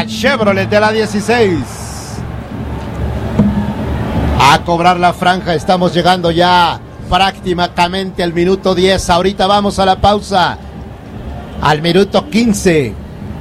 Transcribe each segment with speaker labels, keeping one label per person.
Speaker 1: Chevrolet de la 16. A cobrar la franja, estamos llegando ya prácticamente al minuto 10. Ahorita vamos a la pausa. Al minuto 15.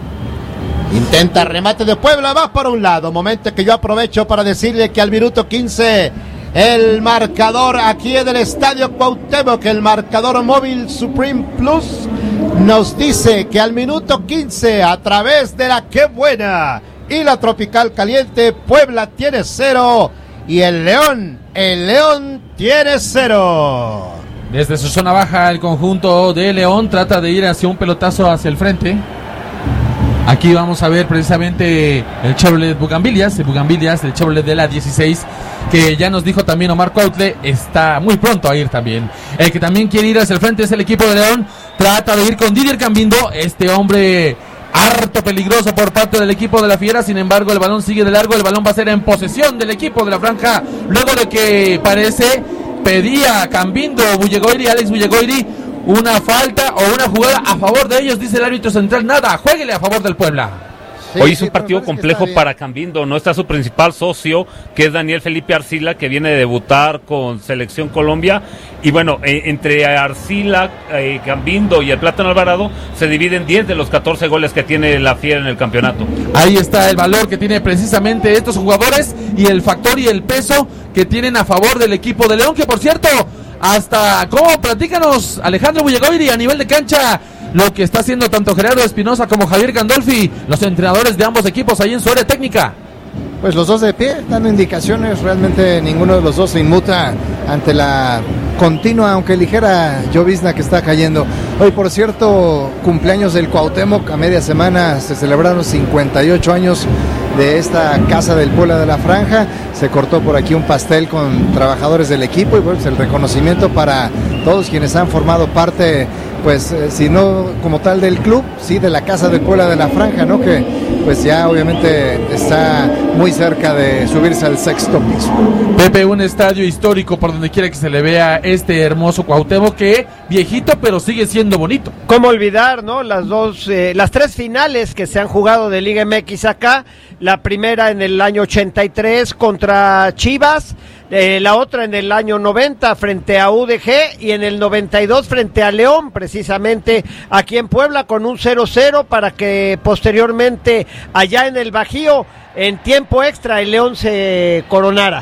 Speaker 1: Intenta remate de Puebla, va por un lado. Momento que yo aprovecho para decirle que al minuto 15 el marcador aquí en el Estadio Cuauhtémoc, el marcador móvil Supreme Plus, nos dice que al minuto 15 a través de la Qué Buena y la Tropical Caliente, Puebla tiene 0 y el León tiene 0.
Speaker 2: Desde su zona baja el conjunto de León trata de ir hacia un pelotazo hacia el frente. Aquí vamos a ver precisamente el Chevrolet Bugambilias, el Chevrolet de la 16, que ya nos dijo también Omar Cuautle, está muy pronto a ir también. El que también quiere ir hacia el frente es el equipo de León, trata de ir con Didier Cambindo, este hombre harto peligroso por parte del equipo de la Fiera. Sin embargo, el balón sigue de largo, el balón va a ser en posesión del equipo de la franja, luego de que pedía Cambindo, Alex Bullegoiri, una falta o una jugada a favor de ellos, dice el árbitro central. Nada, juéguele a favor del Puebla.
Speaker 3: Sí, hoy es un partido complejo para Cambindo, no está su principal socio, que es Daniel Felipe Arcila, que viene de debutar con Selección Colombia, y bueno, entre Arcila, Cambindo y el Plátano Alvarado, se dividen 10 de los 14 goles que tiene la Fiera en el campeonato. Ahí está el valor que tiene precisamente estos jugadores, y el factor y el peso que tienen a favor del equipo de León, que por cierto, platícanos, Alejandro Bullegoiri, a nivel de cancha, lo que está haciendo tanto Gerardo Espinosa como Javier Gandolfi, los entrenadores de ambos equipos ahí en su área técnica.
Speaker 4: Pues los dos de pie, dando indicaciones, realmente ninguno de los dos se inmuta ante la continua, aunque ligera llovizna que está cayendo. Hoy, por cierto, cumpleaños del Cuauhtémoc, a media semana se celebraron 58 años de esta Casa del Puebla de la Franja. Se cortó por aquí un pastel con trabajadores del equipo y bueno, el reconocimiento para todos quienes han formado parte, pues si no como tal del club, sí de la Casa del Puebla de la Franja, ¿no? Que pues ya obviamente está muy cerca de subirse al sexto piso.
Speaker 2: Pepe, un estadio histórico por donde quiera que se le vea este hermoso Cuauhtémoc, que viejito pero sigue siendo bonito.
Speaker 5: ¿Cómo olvidar, no? Las tres finales que se han jugado de Liga MX acá, la primera en el año 83 contra Chivas, la otra en el año 90 frente a UDG y en el 92 frente a León, precisamente aquí en Puebla, con un 0-0 para que posteriormente allá en el Bajío, en tiempo extra, el León se coronara.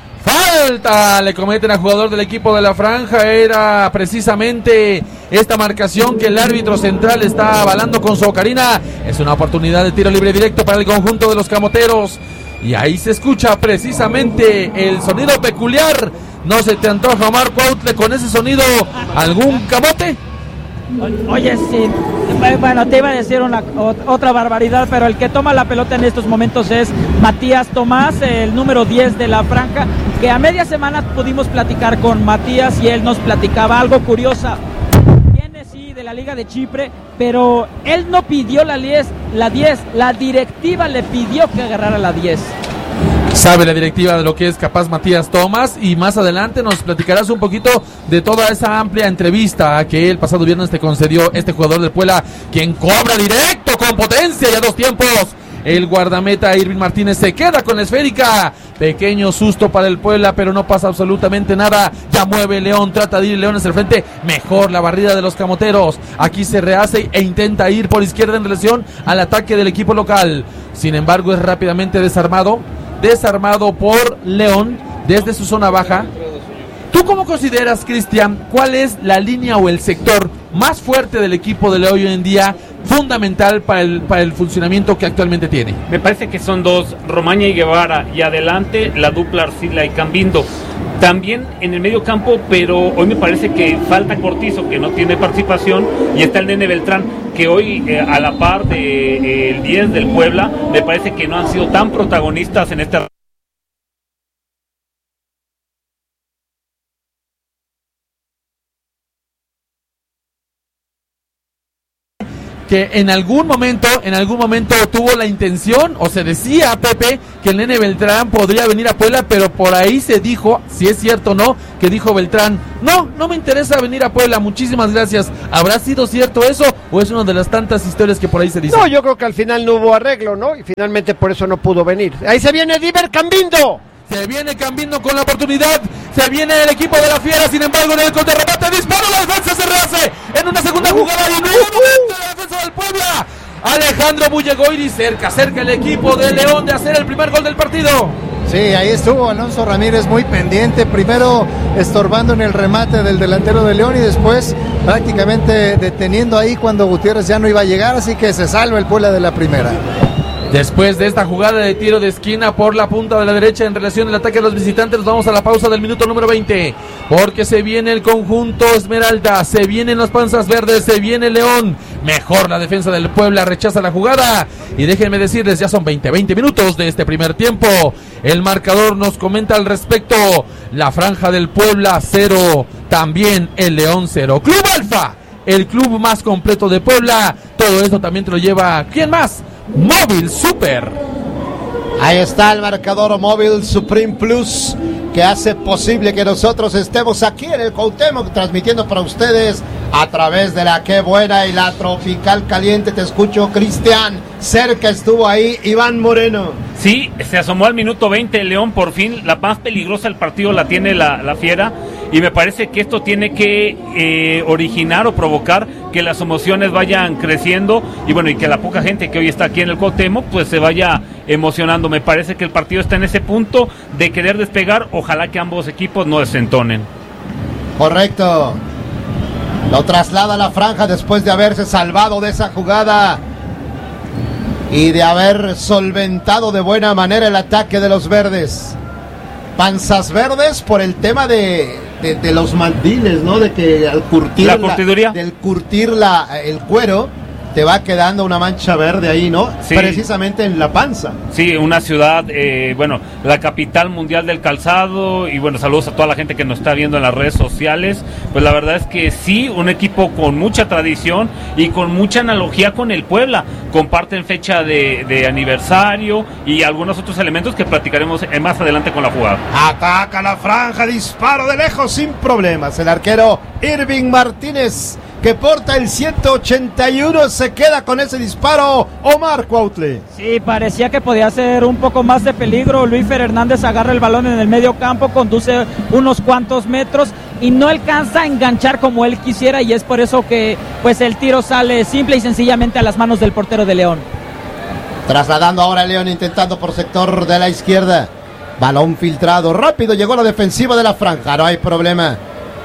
Speaker 2: Falta le cometen al jugador del equipo de la franja, era precisamente esta marcación que el árbitro central está avalando con su ocarina. Es una oportunidad de tiro libre directo para el conjunto de los camoteros. Y ahí se escucha precisamente el sonido peculiar. ¿No se te antoja, Omar Cuautle, con ese sonido algún camote?
Speaker 6: Oye, sí, bueno, te iba a decir otra barbaridad, pero el que toma la pelota en estos momentos es Matías Tomás, el número 10 de la franja, que a media semana pudimos platicar con Matías y él nos platicaba algo curiosa. Viene sí de la Liga de Chipre, pero él no pidió la 10, la directiva le pidió que agarrara la 10.
Speaker 2: Sabe la directiva de lo que es capaz Matías Tomás, y más adelante nos platicarás un poquito de toda esa amplia entrevista que el pasado viernes te concedió este jugador del Puebla, quien cobra directo con potencia y a dos tiempos. El guardameta Irving Martínez se queda con la esférica. Pequeño susto para el Puebla, pero no pasa absolutamente nada. Ya mueve León, trata de ir León hacia el frente. Mejor la barrida de los camoteros. Aquí se rehace e intenta ir por izquierda en relación al ataque del equipo local. Sin embargo, es rápidamente desarmado por León desde su zona baja. ¿Tú cómo consideras, Cristian, cuál es la línea o el sector más fuerte del equipo de León hoy en día, fundamental para el funcionamiento que actualmente tiene?
Speaker 3: Me parece que son dos, Romaña y Guevara, y adelante la dupla Arcila y Cambindo. También en el medio campo, pero hoy me parece que falta Cortizo, que no tiene participación, y está el Nene Beltrán, que hoy a la par de el 10 del Puebla, me parece que no han sido tan protagonistas en este.
Speaker 2: que en algún momento tuvo la intención, o se decía, Pepe, que el Nene Beltrán podría venir a Puebla, pero por ahí se dijo, si es cierto o no, que dijo Beltrán, no me interesa venir a Puebla, muchísimas gracias. ¿Habrá sido cierto eso o es una de las tantas historias que por ahí se dicen?
Speaker 5: No, yo creo que al final no hubo arreglo, ¿no? Y finalmente por eso no pudo venir. Ahí se viene Diver Cambindo.
Speaker 2: Se viene Cambindo con la oportunidad. Se viene el equipo de la Fiera. Sin embargo, en el contrarremate disparo. La defensa se rehace en una segunda jugada. Y nuevamente la defensa del Puebla. Alejandro Bullegoiri cerca el equipo de León de hacer el primer gol del partido.
Speaker 4: Sí, ahí estuvo Alonso Ramírez muy pendiente. Primero estorbando en el remate del delantero de León y después prácticamente deteniendo ahí cuando Gutiérrez ya no iba a llegar. Así que se salva el Puebla de la primera.
Speaker 2: Después de esta jugada de tiro de esquina por la punta de la derecha en relación al ataque de los visitantes, nos vamos a la pausa del minuto número 20, porque se viene el conjunto Esmeralda, se vienen las panzas verdes, se viene León. Mejor la defensa del Puebla, rechaza la jugada y déjenme decirles, ya son 20 minutos de este primer tiempo. El marcador nos comenta al respecto: la franja del Puebla 0, también el León 0. Club Alfa, el club más completo de Puebla. Todo esto también te lo lleva, ¿quién más? Móvil Super.
Speaker 1: Ahí está el marcador Móvil Supreme Plus, que hace posible que nosotros estemos aquí en el Cuauhtémoc transmitiendo para ustedes a través de la Qué Buena y la Tropical Caliente. Te escucho, Cristian. Cerca estuvo ahí Iván Moreno.
Speaker 3: Sí, se asomó al minuto 20 el León. Por fin la más peligrosa del partido la tiene la Fiera, y me parece que esto tiene que originar o provocar que las emociones vayan creciendo y bueno, y que la poca gente que hoy está aquí en el Cuauhtémoc pues se vaya emocionando. Me parece que el partido está en ese punto de querer despegar. Ojalá que ambos equipos no desentonen.
Speaker 1: Correcto. Lo traslada a la franja después de haberse salvado de esa jugada y de haber solventado de buena manera el ataque de los verdes. Panzas verdes por el tema de los mandiles, ¿no? De que al curtir
Speaker 3: la curtiduría,
Speaker 1: del curtir el cuero te va quedando una mancha verde ahí, ¿no?
Speaker 3: Sí.
Speaker 1: Precisamente en la panza.
Speaker 3: Sí, una ciudad, bueno, la capital mundial del calzado, y bueno, saludos a toda la gente que nos está viendo en las redes sociales. Pues la verdad es que sí, un equipo con mucha tradición y con mucha analogía con el Puebla. Comparten fecha de aniversario y algunos otros elementos que platicaremos más adelante con la jugada.
Speaker 1: Ataca la franja, disparo de lejos sin problemas. El arquero Irving Martínez, que porta el 181, se queda con ese disparo. Omar Cuautle.
Speaker 6: Sí, parecía que podía ser un poco más de peligro. Luífer Hernández agarra el balón en el medio campo, conduce unos cuantos metros y no alcanza a enganchar como él quisiera, y es por eso que pues el tiro sale simple y sencillamente a las manos del portero de León.
Speaker 1: Trasladando ahora a León, intentando por sector de la izquierda. Balón filtrado, rápido llegó la defensiva de la franja, no hay problema.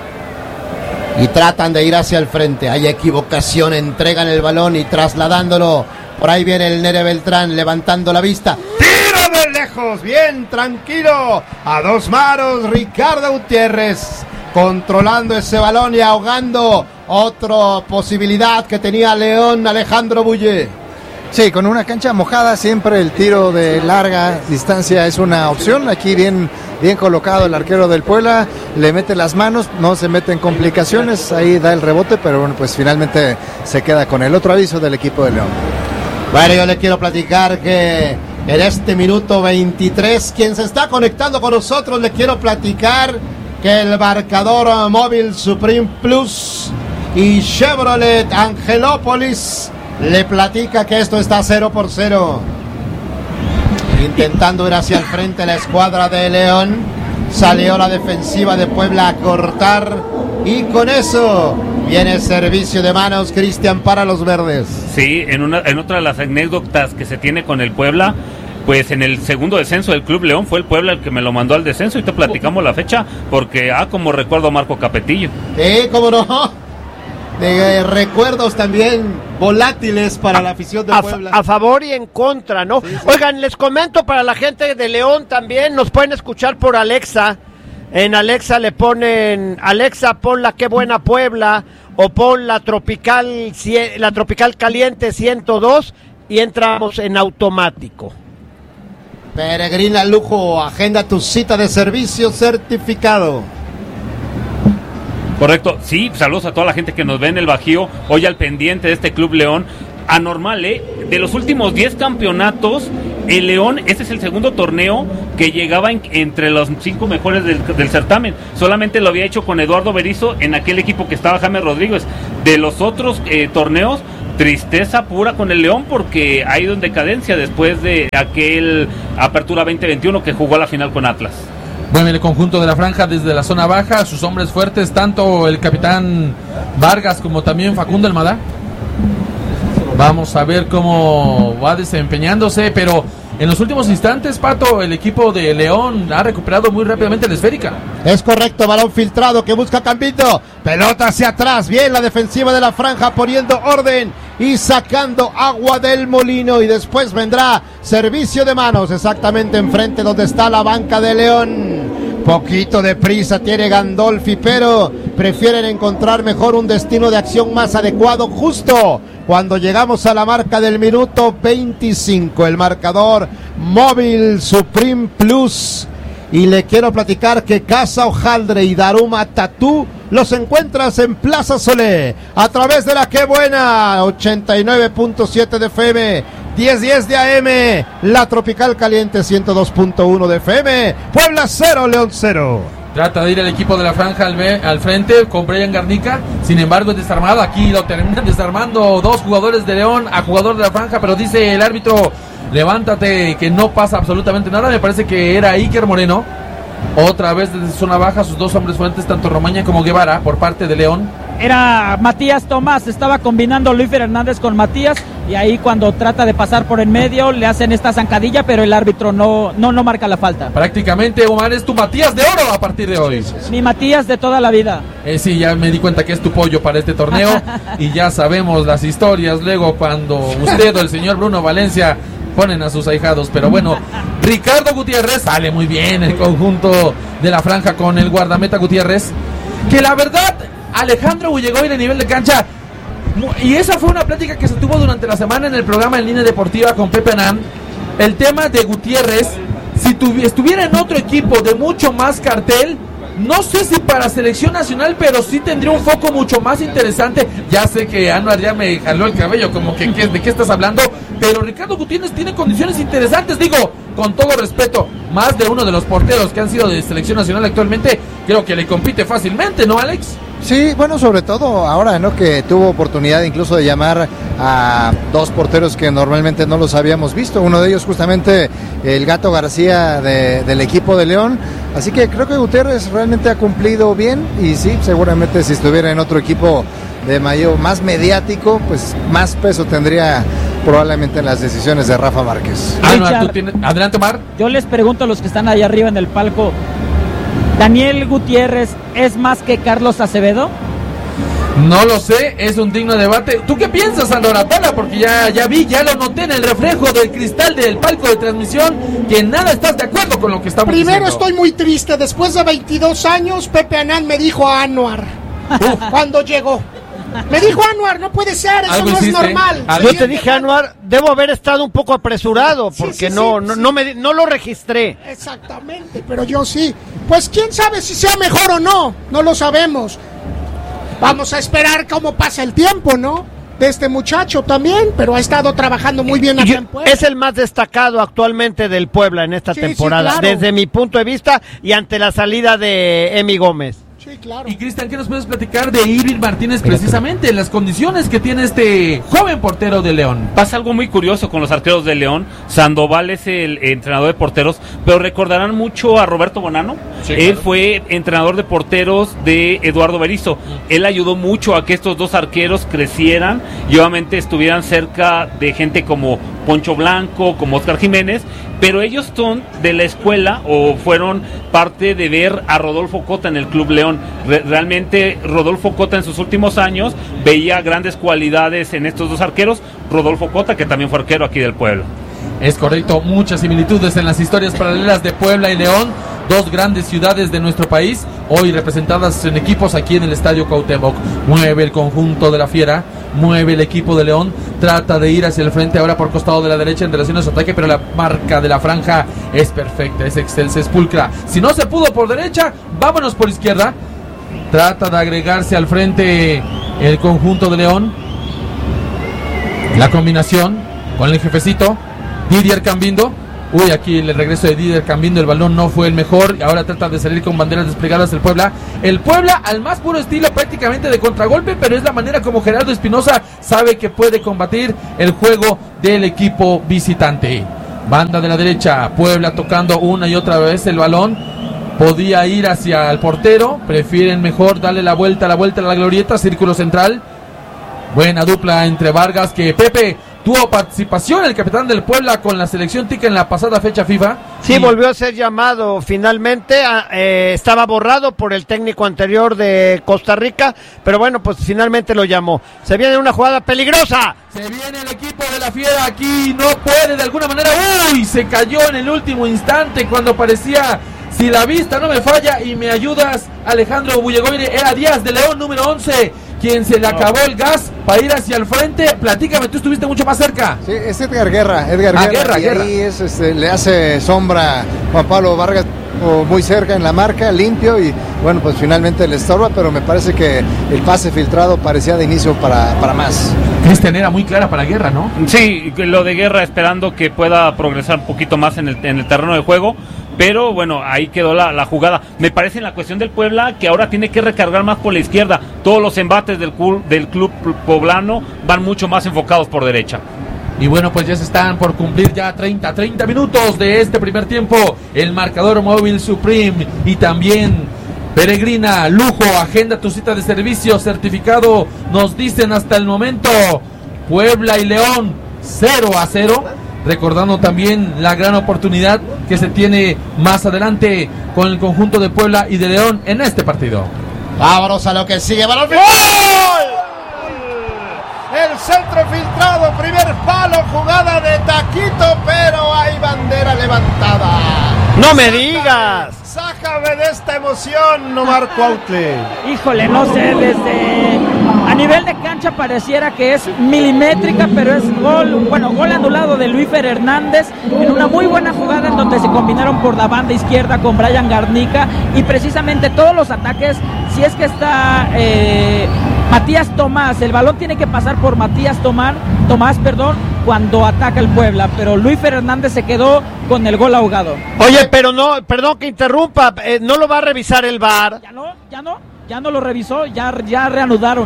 Speaker 1: Y tratan de ir hacia el frente. Hay equivocación, entregan el balón y trasladándolo. Por ahí viene el Nene Beltrán levantando la vista. ¡Tiro de lejos! Bien, tranquilo. A dos manos, Ricardo Gutiérrez controlando ese balón y ahogando otra posibilidad que tenía León, Alejandro Bulle.
Speaker 4: Sí, con una cancha mojada siempre el tiro de larga distancia es una opción. Aquí bien colocado el arquero del Puebla, le mete las manos, no se mete en complicaciones, ahí da el rebote, pero bueno, pues finalmente se queda con el otro aviso del equipo de León.
Speaker 1: Bueno, yo le quiero platicar que en este minuto 23, quien se está conectando con nosotros, le quiero platicar que el marcador Móvil Supreme Plus y Chevrolet Angelópolis le platica que esto está 0-0. Intentando ir hacia el frente la escuadra de León. Salió la defensiva de Puebla a cortar. Y con eso viene el servicio de manos, Cristian, para los verdes.
Speaker 3: Sí, en otra de las anécdotas que se tiene con el Puebla, pues en el segundo descenso del Club León fue el Puebla el que me lo mandó al descenso. Y te platicamos la fecha porque, como recuerdo a Marco Capetillo.
Speaker 1: Cómo no. De recuerdos también volátiles para la afición de Puebla.
Speaker 5: A favor y en contra, ¿no? Sí. Oigan, les comento para la gente de León también, nos pueden escuchar por Alexa. En Alexa le ponen, Alexa, pon la Qué Buena Puebla, o pon la Tropical Caliente 102 y entramos en automático.
Speaker 1: Peregrina Lujo, agenda tu cita de servicio certificado.
Speaker 3: Correcto, sí, saludos a toda la gente que nos ve en el Bajío, hoy al pendiente de este Club León, anormal, de los últimos 10 campeonatos, el León, este es el segundo torneo que llegaba entre los 5 mejores del certamen. Solamente lo había hecho con Eduardo Berizzo en aquel equipo que estaba James Rodríguez. De los otros torneos, tristeza pura con el León, porque ha ido en decadencia después de aquel Apertura 2021 que jugó a la final con Atlas.
Speaker 2: Bueno, el conjunto de la franja desde la zona baja, sus hombres fuertes, tanto el capitán Vargas como también Facundo Almada. Vamos a ver cómo va desempeñándose, pero en los últimos instantes, Pato, el equipo de León ha recuperado muy rápidamente la esférica.
Speaker 1: Es correcto, balón filtrado que busca Cambito, pelota hacia atrás, bien la defensiva de la franja poniendo orden y sacando agua del molino, y después vendrá servicio de manos exactamente enfrente donde está la banca de León. Poquito de prisa tiene Gandolfi, pero prefieren encontrar mejor un destino de acción más adecuado justo cuando llegamos a la marca del minuto 25. El marcador móvil Supreme Plus. Y le quiero platicar que Casa Hojaldre y Daruma Tatú los encuentras en Plaza Solé a través de la Que Buena 89.7 de FM, 1010 de AM, la Tropical Caliente 102.1 de FM, Puebla 0, León 0.
Speaker 2: Trata de ir el equipo de la franja al frente con Brian Garnica, sin embargo es desarmado. Aquí lo terminan desarmando 2 jugadores de León a jugador de la franja, pero dice el árbitro: levántate, que no pasa absolutamente nada. Me parece que era Iker Moreno. Otra vez desde zona baja, sus 2 hombres fuertes, tanto Romaña como Guevara, por parte de León.
Speaker 6: Era Matías Tomás, estaba combinando Luis Hernández con Matías, y ahí cuando trata de pasar por en medio le hacen esta zancadilla, pero el árbitro no marca la falta.
Speaker 2: Prácticamente, Omar, es tu Matías de oro a partir de hoy.
Speaker 6: Mi Matías de toda la vida.
Speaker 2: Sí, ya me di cuenta que es tu pollo para este torneo y ya sabemos las historias luego cuando usted o el señor Bruno Valencia ponen a sus ahijados, pero bueno, Ricardo Gutiérrez sale muy bien el conjunto de la franja con el guardameta Gutiérrez, que la verdad, Alejandro llegó a nivel de cancha, y esa fue una plática que se tuvo durante la semana en el programa En Línea Deportiva con Pepe Anán. El tema de Gutiérrez, si estuviera en otro equipo de mucho más cartel, no sé si para selección nacional, pero sí tendría un foco mucho más interesante. Ya sé que Anuar ya me jaló el cabello, como que ¿de qué estás hablando? Pero Ricardo Gutiérrez tiene condiciones interesantes, digo, con todo respeto, más de uno de los porteros que han sido de selección nacional actualmente, creo que le compite fácilmente, ¿no, Alex?
Speaker 4: Sí, bueno, sobre todo ahora, ¿no? Que tuvo oportunidad incluso de llamar a 2 porteros que normalmente no los habíamos visto. Uno de ellos justamente el Gato García del equipo de León. Así que creo que Gutiérrez realmente ha cumplido bien, y sí, seguramente si estuviera en otro equipo de mayor, más mediático, pues más peso tendría probablemente en las decisiones de Rafa Márquez.
Speaker 2: Adelante, Omar.
Speaker 6: Yo les pregunto a los que están ahí arriba en el palco, ¿Daniel Gutiérrez es más que Carlos Acevedo?
Speaker 2: No lo sé, es un digno debate. ¿Tú qué piensas, Sandra Pala? Porque ya lo noté en el reflejo del cristal del palco de transmisión, que nada estás de acuerdo con lo que estamos diciendo.
Speaker 7: Primero, estoy muy triste. Después de 22 años, Pepe Anán me dijo a Anuar cuando llegó. Me dijo Anuar, no puede ser, eso no es normal.
Speaker 5: Yo te dije, Anuar, debo haber estado un poco apresurado, porque no lo registré.
Speaker 7: Exactamente, pero yo sí. Pues quién sabe si sea mejor o no, no lo sabemos. Vamos a esperar cómo pasa el tiempo, ¿no? De este muchacho también, pero ha estado trabajando muy bien acá en Puebla.
Speaker 5: Es el más destacado actualmente del Puebla en esta temporada,
Speaker 7: claro,
Speaker 5: desde mi punto de vista, y ante la salida de Emi Gómez.
Speaker 7: Sí, claro.
Speaker 2: Y Cristian, ¿qué nos puedes platicar de Irving Martínez precisamente, las condiciones que tiene este joven portero de León?
Speaker 3: Pasa algo muy curioso con los arqueros de León. Sandoval es el entrenador de porteros, pero recordarán mucho a Roberto Bonano. Sí, él fue entrenador de porteros de Eduardo Berizzo. Él ayudó mucho a que estos 2 arqueros crecieran y obviamente estuvieran cerca de gente como Poncho Blanco, como Oscar Jiménez, pero ellos son de la escuela o fueron parte de ver a Rodolfo Cota en el Club León. Realmente Rodolfo Cota en sus últimos años veía grandes cualidades en estos 2 arqueros. Rodolfo Cota, que también fue arquero aquí del pueblo.
Speaker 2: Es correcto, muchas similitudes en las historias paralelas de Puebla y León, 2 grandes ciudades de nuestro país, hoy representadas en equipos aquí en el Estadio Cuauhtémoc. Mueve el conjunto de la Fiera, mueve el equipo de León, trata de ir hacia el frente ahora por costado de la derecha en relación a su ataque, pero la marca de la franja es perfecta, es excelsa, es pulcra. Si no se pudo por derecha, vámonos por izquierda. Trata de agregarse al frente el conjunto de León. La combinación con el jefecito, Didier Cambindo. Uy, aquí el regreso de Didier Cambindo, el balón no fue el mejor. Y ahora trata de salir con banderas desplegadas el Puebla. El Puebla al más puro estilo prácticamente de contragolpe, pero es la manera como Gerardo Espinosa sabe que puede combatir el juego del equipo visitante. Banda de la derecha, Puebla tocando una y otra vez el balón. Podía ir hacia el portero, prefieren mejor darle la vuelta a la glorieta, círculo central. Buena dupla entre Vargas, que Pepe tuvo participación, el capitán del Puebla, con la selección tica en la pasada fecha FIFA.
Speaker 5: Sí, volvió a ser llamado finalmente, estaba borrado por el técnico anterior de Costa Rica, pero bueno, pues finalmente lo llamó. Se viene una jugada peligrosa.
Speaker 2: Se viene el equipo de la Fiera aquí, no puede de alguna manera. ¡Uy! Se cayó en el último instante cuando parecía, si la vista no me falla y me ayudas, Alejandro Bullegoire, era Díaz de León, número 11, quien se le acabó el gas para ir hacia el frente. Platícame, tú estuviste mucho más cerca.
Speaker 4: Sí, es Edgar Guerra.
Speaker 2: Guerra.
Speaker 4: Ahí es, le hace sombra Juan Pablo Vargas muy cerca en la marca, limpio, y bueno, pues finalmente le estorba, pero me parece que el pase filtrado parecía de inicio para más.
Speaker 2: Cristian, era muy clara para Guerra, ¿no?
Speaker 3: Sí, lo de Guerra, esperando que pueda progresar un poquito más en el terreno de juego. Pero bueno, ahí quedó la jugada. Me parece en la cuestión del Puebla que ahora tiene que recargar más por la izquierda. Todos los embates del club poblano van mucho más enfocados por derecha.
Speaker 2: Y bueno, pues ya se están por cumplir ya 30 minutos de este primer tiempo. El marcador móvil Supreme y también Peregrina, Lujo, agenda tu cita de servicio certificado. Nos dicen hasta el momento Puebla y León 0-0. Recordando también la gran oportunidad que se tiene más adelante con el conjunto de Puebla y de León en este partido.
Speaker 1: Vámonos a lo que sigue. ¡Balón! ¡Gol! El centro filtrado, primer palo, jugada de Taquito, pero hay bandera levantada.
Speaker 5: ¡No me digas!
Speaker 1: Sácame de esta emoción, Omar Cuautle.
Speaker 6: Híjole, no sé, a nivel de cancha pareciera que es milimétrica, pero es gol anulado de Luífer Hernández en una muy buena jugada en donde se combinaron por la banda izquierda con Brian Garnica, y precisamente todos los ataques, si es que está Matías Tomás, el balón tiene que pasar por Matías Tomás, cuando ataca el Puebla, pero Luífer Hernández se quedó con el gol ahogado.
Speaker 5: Oye, pero no, perdón que interrumpa, ¿no lo va a revisar el VAR?
Speaker 6: Ya no lo revisó, ya reanudaron.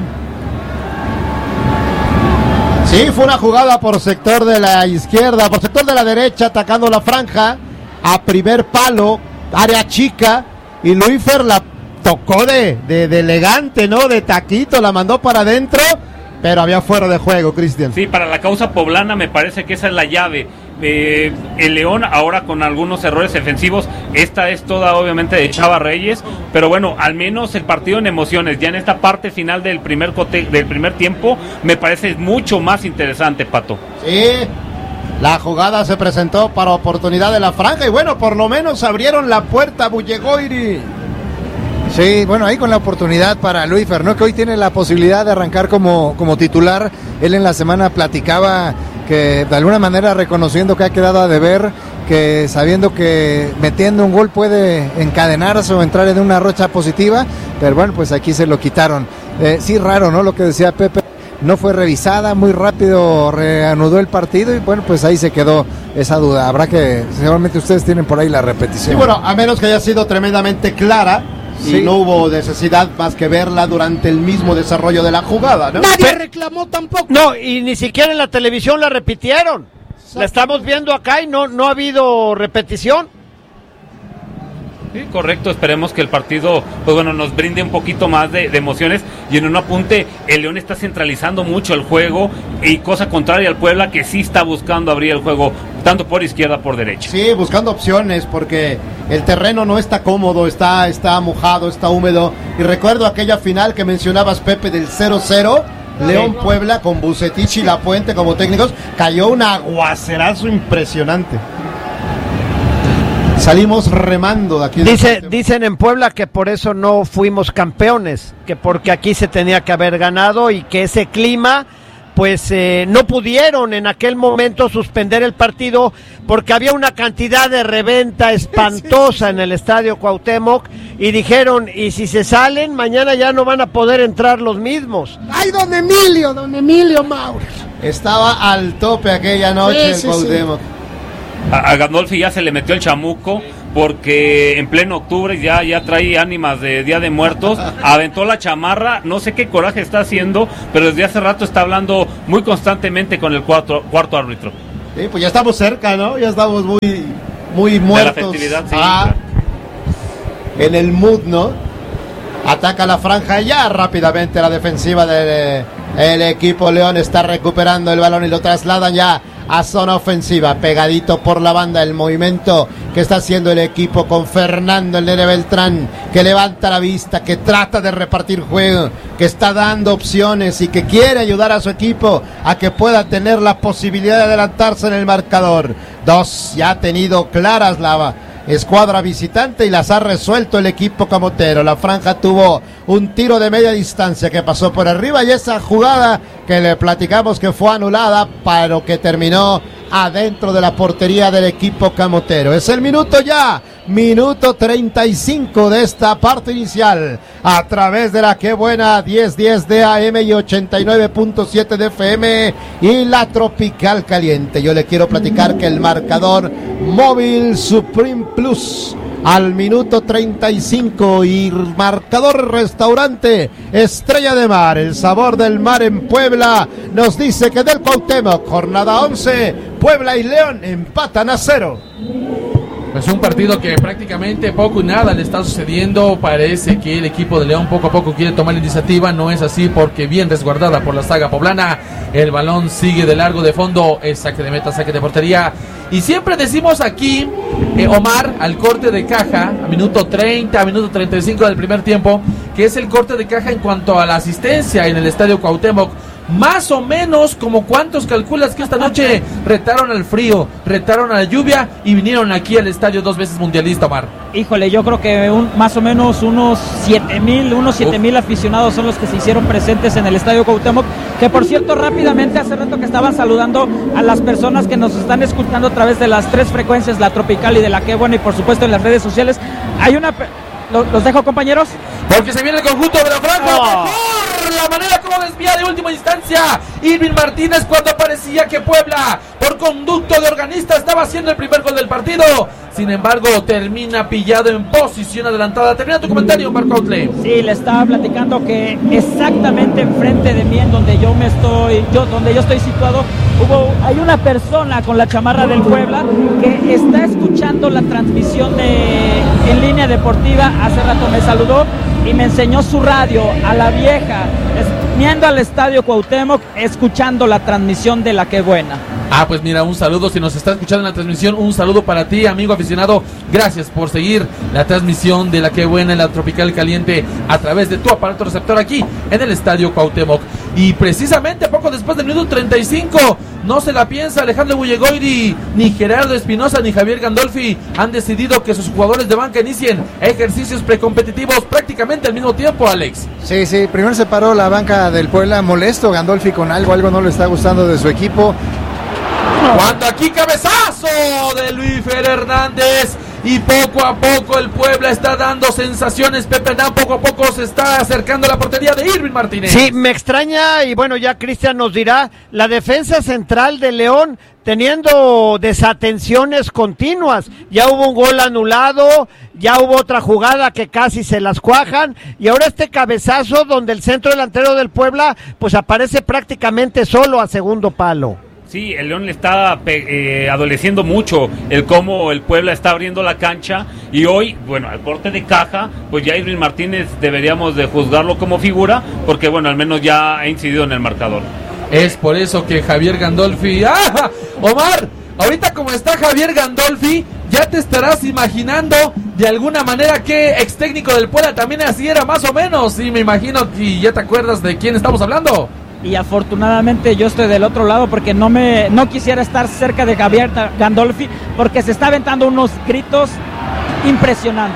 Speaker 1: Sí, fue una jugada por sector de la izquierda, por sector de la derecha, atacando la franja, a primer palo, área chica, y Luífer la tocó de elegante, ¿no? De taquito, la mandó para adentro, pero había fuera de juego, Cristian.
Speaker 3: Sí, para la causa poblana me parece que esa es la llave. El León ahora con algunos errores defensivos, esta es toda obviamente de Chava Reyes, pero bueno, al menos el partido en emociones, ya en esta parte final del primer tiempo, me parece mucho más interesante, Pato.
Speaker 1: Sí, la jugada se presentó para oportunidad de la franja, y bueno, por lo menos abrieron la puerta a Bullegoire.
Speaker 4: Sí, bueno, ahí con la oportunidad para Luífer, ¿no? Que hoy tiene la posibilidad de arrancar como titular. Él en la semana platicaba que de alguna manera reconociendo que ha quedado a deber, que sabiendo que metiendo un gol puede encadenarse o entrar en una racha positiva, pero bueno, pues aquí se lo quitaron. Sí, raro, ¿no? Lo que decía Pepe, no fue revisada, muy rápido reanudó el partido y bueno, pues ahí se quedó esa duda. Habrá que, seguramente ustedes tienen por ahí la repetición.
Speaker 1: Sí, bueno, a menos que haya sido tremendamente clara. Sí. Y no hubo necesidad más que verla durante el mismo desarrollo de la jugada, ¿no?
Speaker 7: Nadie reclamó tampoco.
Speaker 5: No, y ni siquiera en la televisión la repitieron. La estamos viendo acá y no ha habido repetición.
Speaker 3: Sí, correcto, esperemos que el partido, pues bueno, nos brinde un poquito más de emociones. Y en un apunte, el León está centralizando mucho el juego, y cosa contraria al Puebla, que sí está buscando abrir el juego tanto por izquierda por derecha.
Speaker 1: Sí, buscando opciones, porque el terreno no está cómodo, está mojado, está húmedo. Y recuerdo aquella final que mencionabas, Pepe, del 0-0, León Puebla, con Bucetich y Lapuente como técnicos, cayó un aguacerazo impresionante. Salimos remando de aquí.
Speaker 5: Dicen en Puebla que por eso no fuimos campeones, que porque aquí se tenía que haber ganado y que ese clima pues no pudieron en aquel momento suspender el partido porque había una cantidad de reventa espantosa en el Estadio Cuauhtémoc y dijeron, y si se salen, mañana ya no van a poder entrar los mismos.
Speaker 7: ¡Ay, don Emilio Maurer!
Speaker 1: Estaba al tope aquella noche el Cuauhtémoc.
Speaker 3: A Gandolfi ya se le metió el chamuco porque en pleno octubre ya trae ánimas de Día de Muertos, aventó la chamarra, no sé qué coraje está haciendo, pero desde hace rato está hablando muy constantemente con el cuarto árbitro.
Speaker 1: Sí, pues ya estamos cerca, ¿no? Ya estamos muy muertos.
Speaker 3: De la festividad, sí. Claro.
Speaker 1: En el mood, ¿no? Ataca la franja ya rápidamente la defensiva del equipo León, está recuperando el balón y lo trasladan ya a zona ofensiva, pegadito por la banda, el movimiento que está haciendo el equipo con Fernando el Nene Beltrán, que levanta la vista, que trata de repartir juego, que está dando opciones y que quiere ayudar a su equipo a que pueda tener la posibilidad de adelantarse en el marcador. Ya ha tenido claras la escuadra visitante y las ha resuelto el equipo camotero. La franja tuvo un tiro de media distancia que pasó por arriba y esa jugada que le platicamos que fue anulada, pero que terminó adentro de la portería del equipo camotero. Es el minuto 35 de esta parte inicial, a través de la Qué Buena 1010 de AM y 89.7 de FM y la Tropical Caliente. Yo le quiero platicar que el marcador móvil Supreme Plus al minuto 35 y marcador restaurante Estrella de Mar, el sabor del mar en Puebla, nos dice que del Cuauhtémoc, jornada 11, Puebla y León empatan a 0.
Speaker 2: Pues un partido que prácticamente poco y nada le está sucediendo. Parece que el equipo de León poco a poco quiere tomar la iniciativa. No es así porque bien resguardada por la saga poblana. El balón sigue de largo de fondo. Es saque de meta, saque de portería. Y siempre decimos aquí, Omar, al corte de caja, a minuto 30, a minuto 35 del primer tiempo, que es el corte de caja en cuanto a la asistencia en el Estadio Cuauhtémoc. Más o menos, como cuántos calculas que esta noche retaron al frío, retaron a la lluvia y vinieron aquí al estadio 2 veces mundialista, Omar.
Speaker 6: Híjole, yo creo que más o menos unos 7,000 aficionados son los que se hicieron presentes en el Estadio Cuauhtémoc, que por cierto, rápidamente, hace rato que estaban saludando a las personas que nos están escuchando a través de las 3 frecuencias, la Tropical y de la Qué Buena, y por supuesto en las redes sociales. Hay una... ¿Los dejo, compañeros?
Speaker 2: Porque se viene el conjunto de la franja. Por la manera como desvía de última instancia Irving Martínez, cuando parecía que Puebla, por conducto de organista, estaba haciendo el primer gol del partido. Sin embargo, termina pillado en posición adelantada. Termina tu comentario, Marco Autle.
Speaker 6: Sí, le estaba platicando que exactamente enfrente de mí, en donde yo estoy situado, hay una persona con la chamarra del Puebla que está escuchando la transmisión en línea deportiva. Hace rato me saludó y me enseñó su radio a la vieja, viendo al Estadio Cuauhtémoc, escuchando la transmisión de la Qué Buena.
Speaker 2: Pues mira, un saludo, si nos está escuchando en la transmisión, un saludo para ti, amigo aficionado. Gracias por seguir la transmisión de la Qué Buena en la Tropical Caliente a través de tu aparato receptor aquí en el Estadio Cuauhtémoc. Y precisamente poco después del minuto 35, no se la piensa Alejandro Bullegoiri, ni Gerardo Espinosa, ni Javier Gandolfi han decidido que sus jugadores de banca inicien ejercicios precompetitivos prácticamente al mismo tiempo, Alex.
Speaker 4: Sí, primero se paró la banca del Puebla, molesto Gandolfi con algo no le está gustando de su equipo.
Speaker 2: Cuando aquí cabezazo de Luis Fer Hernández y poco a poco el Puebla está dando sensaciones. Pepe Hernán poco a poco se está acercando a la portería de Irving Martínez.
Speaker 5: Sí, me extraña, y bueno, ya Cristian nos dirá, la defensa central de León teniendo desatenciones continuas. Ya hubo un gol anulado, ya hubo otra jugada que casi se las cuajan, y ahora este cabezazo donde el centro delantero del Puebla pues aparece prácticamente solo a segundo palo.
Speaker 3: Sí, el León le está adoleciendo mucho el cómo el Puebla está abriendo la cancha, y hoy, bueno, al corte de caja, pues ya Irving Martínez deberíamos de juzgarlo como figura, porque bueno, al menos ya ha incidido en el marcador.
Speaker 2: Es por eso que Javier Gandolfi... ¡Ah! Omar, ahorita como está Javier Gandolfi, ya te estarás imaginando de alguna manera que ex técnico del Puebla también así era más o menos, y me imagino que ya te acuerdas de quién estamos hablando.
Speaker 6: Y afortunadamente yo estoy del otro lado, porque no quisiera estar cerca de Javier Gandolfi, porque se está aventando unos gritos impresionantes.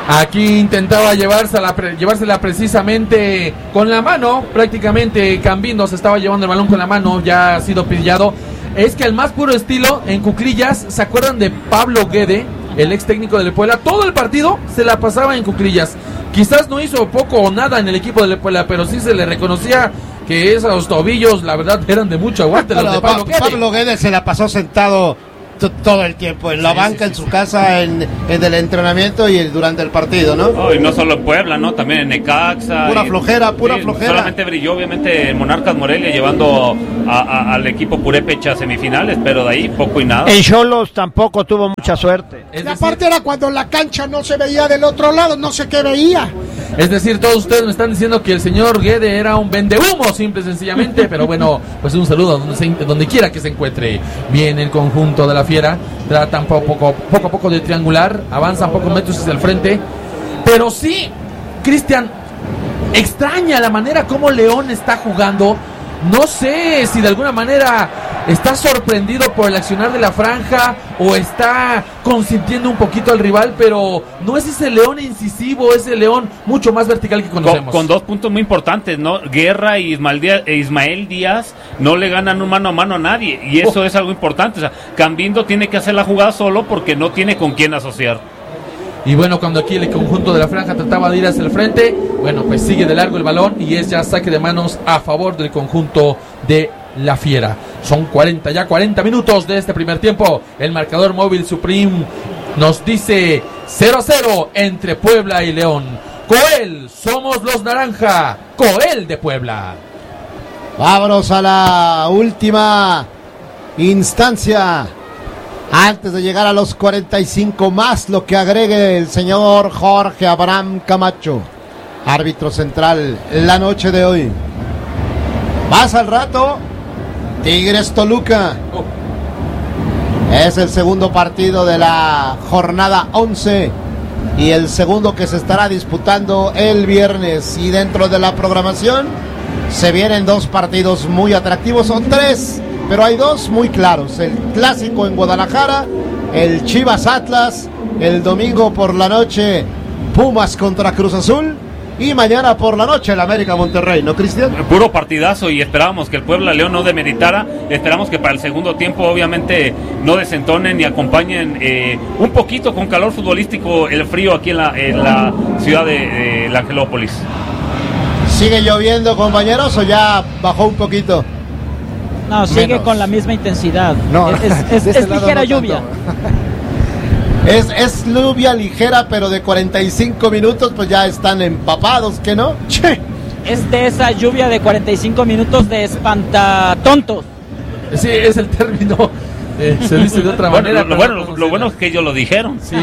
Speaker 2: Aquí intentaba llevársela precisamente con la mano, prácticamente Cambindo se estaba llevando el balón con la mano, ya ha sido pillado. Es que al más puro estilo, en cuclillas, ¿se acuerdan de Pablo Guede, el ex técnico del Puebla? Todo el partido se la pasaba en cuclillas. Quizás no hizo poco o nada en el equipo del Puebla, pero sí se le reconocía que esos tobillos, la verdad, eran de mucho aguante. Los de Pablo Guede.
Speaker 1: Pablo Guede se la pasó sentado todo el tiempo en la banca, en su casa, en el entrenamiento y durante el partido, ¿no?
Speaker 3: Y no solo en Puebla, ¿no? También en Necaxa.
Speaker 1: Pura flojera.
Speaker 3: Solamente brilló, obviamente, en Monarcas Morelia, llevando al equipo Purépecha a semifinales, pero de ahí poco y nada.
Speaker 5: En Xolos tampoco tuvo mucha suerte.
Speaker 7: Y aparte era cuando la cancha no se veía del otro lado, no sé qué veía.
Speaker 2: Es decir, todos ustedes me están diciendo que el señor Guede era un vendehumo, simple y sencillamente, pero bueno, pues un saludo donde quiera que se encuentre. Bien el conjunto de la Fiera, tratan poco a poco de triangular, avanzan pocos metros hacia el frente, pero sí, Cristian, extraña la manera como León está jugando. No sé si de alguna manera está sorprendido por el accionar de la franja o está consintiendo un poquito al rival, pero no es ese León incisivo, ese León mucho más vertical que conocemos.
Speaker 3: Con 2 puntos muy importantes, ¿no? Guerra y Ismael Díaz no le ganan un mano a mano a nadie, y eso es algo importante. O sea, Cambindo tiene que hacer la jugada solo porque no tiene con quién asociar.
Speaker 2: Y bueno, cuando aquí el conjunto de la franja trataba de ir hacia el frente, bueno, pues sigue de largo el balón y es ya saque de manos a favor del conjunto de la Fiera. Son 40 minutos de este primer tiempo. El marcador móvil Supreme nos dice 0-0 entre Puebla y León. Coel, somos los naranja. Coel de Puebla.
Speaker 1: Vámonos a la última instancia. Antes de llegar a los 45 más, lo que agregue el señor Jorge Abraham Camacho, árbitro central la noche de hoy. Más al rato, Tigres Toluca. Es el segundo partido de la jornada 11 y el segundo que se estará disputando el viernes. Y dentro de la programación se vienen 2 partidos muy atractivos, son 3. Pero hay 2 muy claros, el clásico en Guadalajara, el Chivas Atlas, el domingo por la noche Pumas contra Cruz Azul y mañana por la noche el América Monterrey, ¿no, Cristian?
Speaker 3: Puro partidazo, y esperábamos que el Puebla León no demeritara, esperamos que para el segundo tiempo obviamente no desentonen y acompañen un poquito con calor futbolístico el frío aquí en la ciudad de la Angelópolis.
Speaker 1: ¿Sigue lloviendo, compañeros, o ya bajó un poquito?
Speaker 6: No, sigue con la misma intensidad.
Speaker 4: No,
Speaker 6: es ligera lluvia.
Speaker 1: Es lluvia ligera, pero de 45 minutos, pues ya están empapados, ¿qué no?
Speaker 6: Che. Es de esa lluvia de 45 minutos de espantatontos.
Speaker 2: Sí, es el término. Se dice de otra manera.
Speaker 3: Lo bueno es que ellos lo dijeron.
Speaker 1: Sí,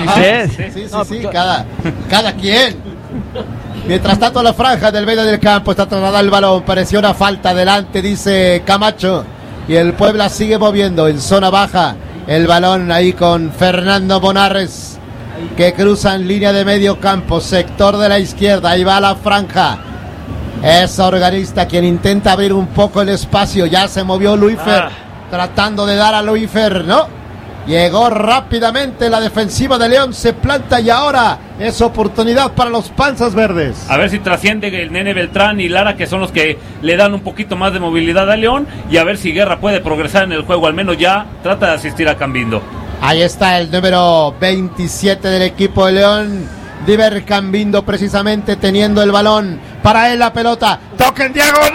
Speaker 1: cada quien. Mientras tanto, la franja del medio del campo está trasladada el balón. Pareció una falta adelante, dice Camacho. Y el Puebla sigue moviendo en zona baja. El balón ahí con Fernando Bonarres, que cruza en línea de medio campo, sector de la izquierda. Ahí va la franja. Es Organista quien intenta abrir un poco el espacio. Ya se movió Luifer, tratando de dar a Luifer, ¿no? Llegó rápidamente la defensiva de León, se planta y ahora es oportunidad para los Panzas Verdes.
Speaker 3: A ver si trasciende el Nene Beltrán y Lara, que son los que le dan un poquito más de movilidad a León, y a ver si Guerra puede progresar en el juego, al menos ya trata de asistir a Cambindo.
Speaker 1: Ahí está el número 27 del equipo de León, Diver Cambindo, precisamente teniendo el balón. Para él la pelota, toque en diagonal.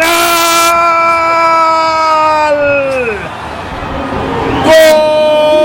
Speaker 1: ¡Gol!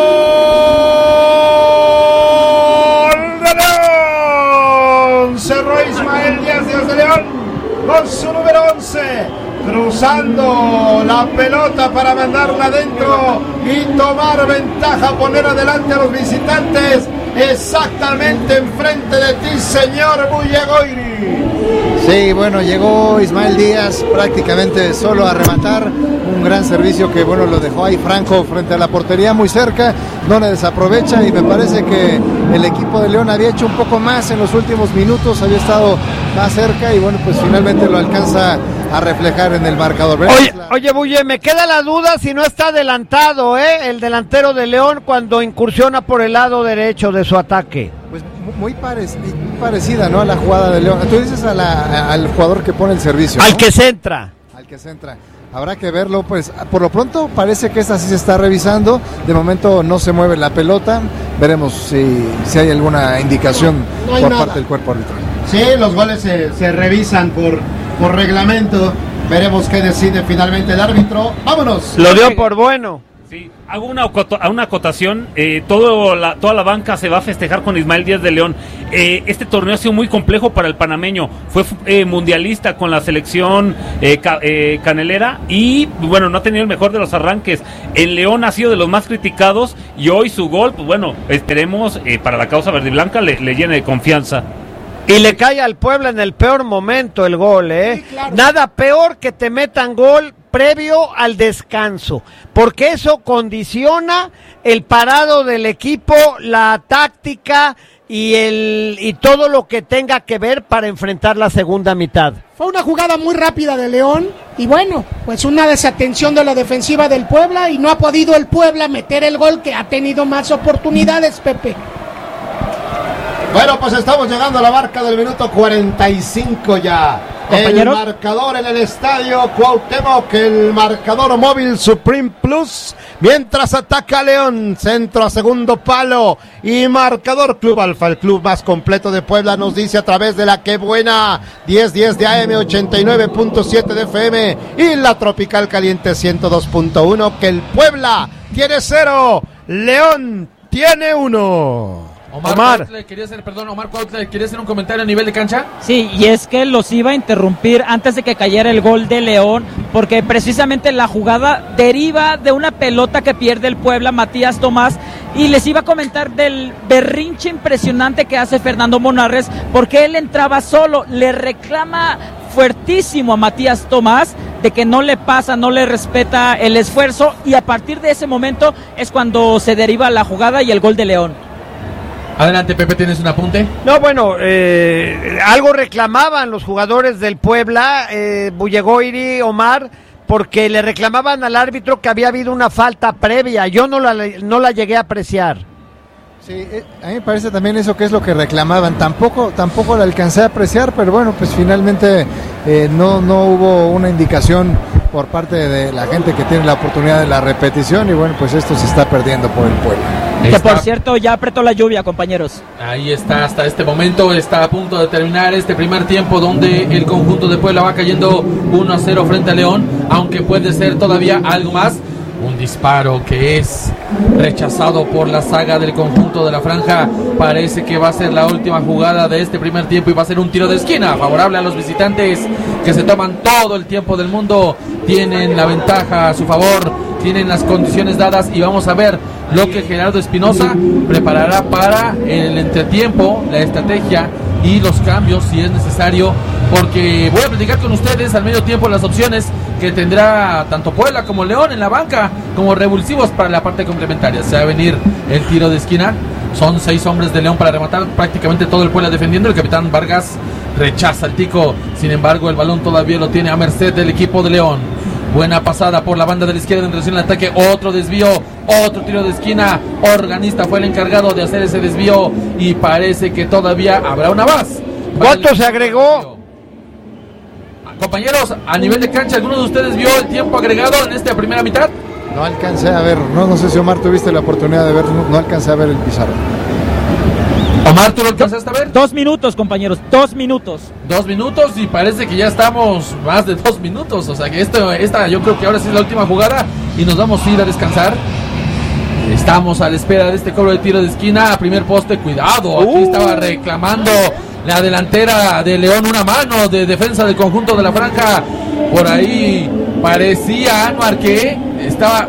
Speaker 1: Cerró Ismael Díaz de León con su número 11, cruzando la pelota para mandarla adentro y tomar ventaja, poner adelante a los visitantes, exactamente enfrente de ti, señor Buyagoiri.
Speaker 4: Sí, bueno, llegó Ismael Díaz prácticamente solo a rematar, un gran servicio que bueno lo dejó ahí Franco frente a la portería muy cerca, no le desaprovecha, y me parece que el equipo de León había hecho un poco más en los últimos minutos, había estado más cerca y bueno, pues finalmente lo alcanza a reflejar en el marcador.
Speaker 5: Oye, Buye, me queda la duda si no está adelantado, el delantero de León cuando incursiona por el lado derecho de su ataque.
Speaker 4: Pues muy parecida, ¿no? A la jugada de León. Tú dices al jugador que pone el servicio,
Speaker 5: Al
Speaker 4: ¿no?
Speaker 5: que centra.
Speaker 4: Al que centra. Habrá que verlo, pues por lo pronto parece que esta sí se está revisando. De momento no se mueve la pelota. Veremos si hay alguna indicación por parte del cuerpo arbitral.
Speaker 1: Sí, los goles se revisan por reglamento. Veremos qué decide finalmente el árbitro. ¡Vámonos!
Speaker 5: Lo dio por bueno.
Speaker 3: Sí, hago una acotación. Toda la banca se va a festejar con Ismael Díaz de León. Este torneo ha sido muy complejo para el panameño. Fue mundialista con la selección canelera y, bueno, no ha tenido el mejor de los arranques. El León ha sido de los más criticados y hoy su gol, pues bueno, esperemos para la causa verde y blanca le llene de confianza.
Speaker 5: Y le cae al Puebla en el peor momento el gol,
Speaker 7: Sí, claro.
Speaker 5: Nada peor que te metan gol previo al descanso, porque eso condiciona el parado del equipo, la táctica y todo lo que tenga que ver para enfrentar la segunda mitad.
Speaker 7: Fue una jugada muy rápida de León y bueno, pues una desatención de la defensiva del Puebla y no ha podido el Puebla meter el gol que ha tenido más oportunidades, Pepe.
Speaker 1: Bueno, pues estamos llegando a la marca del minuto 45 ya.
Speaker 6: Compañeros.
Speaker 1: El marcador en el estadio Cuauhtémoc, el marcador móvil Supreme Plus, mientras ataca León, centro a segundo palo y marcador Club Alfa, el club más completo de Puebla, nos dice a través de la que buena 1010 de AM, 89.7 de FM y la Tropical Caliente 102.1 que el Puebla tiene 0, León tiene 1.
Speaker 2: Omar Cuautla, quería hacer un comentario a nivel de cancha.
Speaker 6: Sí, y es que los iba a interrumpir antes de que cayera el gol de León, porque precisamente la jugada deriva de una pelota que pierde el Puebla, Matías Tomás, y les iba a comentar del berrinche impresionante que hace Fernando Monarres, porque él entraba solo, le reclama fuertísimo a Matías Tomás de que no le pasa, no le respeta el esfuerzo, y a partir de ese momento es cuando se deriva la jugada y el gol de León.
Speaker 2: Adelante, Pepe, ¿tienes un apunte?
Speaker 5: No, bueno, algo reclamaban los jugadores del Puebla, Bullegoiri, Omar, porque le reclamaban al árbitro que había habido una falta previa. Yo no la llegué a apreciar.
Speaker 4: Sí, a mí me parece también eso que es lo que reclamaban. Tampoco la alcancé a apreciar, pero bueno, pues finalmente no hubo una indicación por parte de la gente que tiene la oportunidad de la repetición y bueno, pues esto se está perdiendo por el Puebla.
Speaker 6: Que por cierto ya apretó la lluvia, compañeros.
Speaker 2: Ahí está, hasta este momento está a punto de terminar este primer tiempo donde el conjunto de Puebla va cayendo 1-0 frente a León, aunque puede ser todavía algo más. Un disparo que es rechazado por la saga del conjunto de la franja. Parece que va a ser la última jugada de este primer tiempo y va a ser un tiro de esquina favorable a los visitantes que se toman todo el tiempo del mundo. Tienen la ventaja a su favor, tienen las condiciones dadas y vamos a ver lo que Gerardo Espinosa preparará para el entretiempo, la estrategia y los cambios si es necesario, porque voy a platicar con ustedes al medio tiempo las opciones que tendrá tanto Puebla como León en la banca como revulsivos para la parte complementaria. Se va a venir el tiro de esquina, son 6 hombres de León para rematar, prácticamente todo el Puebla defendiendo. El capitán Vargas rechaza el tico, sin embargo el balón todavía lo tiene a merced del equipo de León. Buena pasada por la banda de la izquierda en dirección al ataque, otro desvío, otro tiro de esquina. Organista fue el encargado de hacer ese desvío y parece que todavía habrá una más.
Speaker 5: ¿Cuánto se agregó?
Speaker 2: Compañeros, a nivel de cancha, ¿alguno de ustedes vio el tiempo agregado en esta primera mitad?
Speaker 4: No alcancé a ver, no sé si Omar tuviste la oportunidad de ver, no alcancé a ver el pizarro.
Speaker 2: Omar, ¿tú lo alcanzaste a ver?
Speaker 6: 2 minutos, compañeros, 2 minutos.
Speaker 2: 2 minutos y parece que ya estamos más de 2 minutos. O sea que esta yo creo que ahora sí es la última jugada y nos vamos a ir a descansar. Estamos a la espera de este cobro de tiro de esquina. Primer poste, cuidado. Aquí estaba reclamando la delantera de León una mano de defensa del conjunto de la franja. Por ahí parecía Anuar que estaba...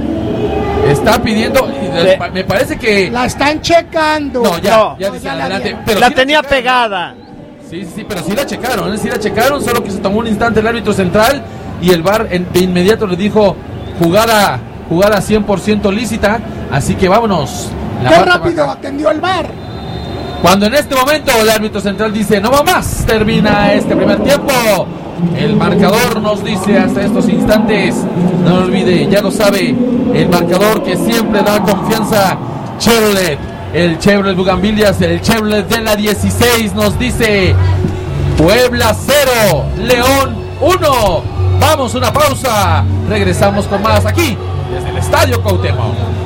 Speaker 2: Está pidiendo, me parece que...
Speaker 7: La están checando.
Speaker 2: No, ya dice adelante. Pero
Speaker 5: la
Speaker 2: sí
Speaker 5: tenía pegada.
Speaker 2: Sí, pero sí la checaron, solo que se tomó un instante el árbitro central y el VAR de inmediato le dijo jugada 100% lícita, así que vámonos.
Speaker 7: Qué rápido atendió el VAR.
Speaker 2: Cuando en este momento el árbitro central dice no va más, termina este primer tiempo. El marcador nos dice hasta estos instantes, no lo olvide, ya lo sabe, el marcador que siempre da confianza, Chevrolet, el Chevrolet Bugambilias, el Chevrolet de la 16 nos dice Puebla 0, León 1. Vamos a una pausa, regresamos con más aquí desde el Estadio Cuauhtémoc.